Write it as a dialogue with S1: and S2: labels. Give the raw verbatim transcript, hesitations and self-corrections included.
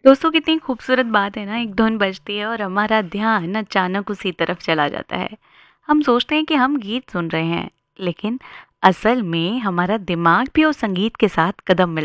S1: दोस्तों कितनी खूबसूरत बात है ना, एक धुन बजती है और हमारा ध्यान अचानक उसी तरफ चला जाता है। हम सोचते हैं कि हम गीत सुन रहे हैं, लेकिन असल में हमारा दिमाग भी उस संगीत के साथ कदम मिल